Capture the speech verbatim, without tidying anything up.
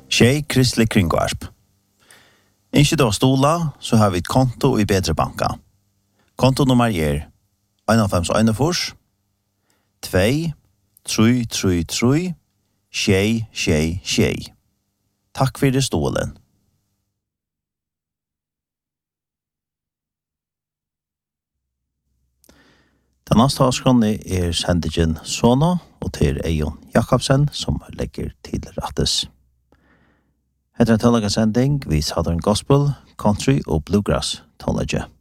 Tjej kristlig kringvarp. Ikke da stola, så har vi et konto i Bedre Banka. Kontonummer er en fem en fors, två, tre, tre, tre, tjej, tjej, tjej. Takk for det stolen. Den neste avskrånne er sendingen Sona, og til Eion Jakobsen, som legger til rettes. Etter en tålaga sending, vi Southern Gospel, Country og Bluegrass tålage.